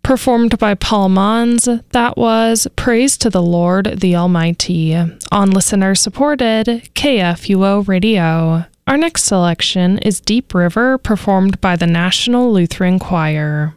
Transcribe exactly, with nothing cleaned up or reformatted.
performed by Paul Mons. That was Praise to the Lord the Almighty on listener-supported K F U O Radio. Our next selection is Deep River, performed by the National Lutheran Choir.